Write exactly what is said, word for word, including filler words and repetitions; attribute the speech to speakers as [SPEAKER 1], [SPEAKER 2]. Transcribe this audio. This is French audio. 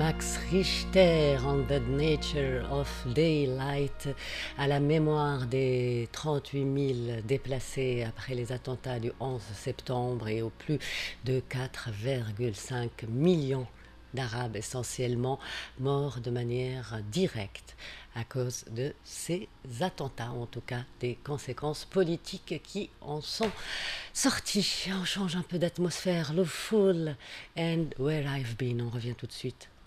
[SPEAKER 1] Max Richter on the Nature of Daylight à la mémoire des trente-huit mille déplacés après les attentats du onze septembre et aux plus de quatre virgule cinq millions d'Arabes essentiellement morts de manière directe à cause de ces attentats, en tout cas des conséquences politiques qui en sont sorties. On change un peu d'atmosphère. Love Fool and Where I've Been, on revient tout de suite.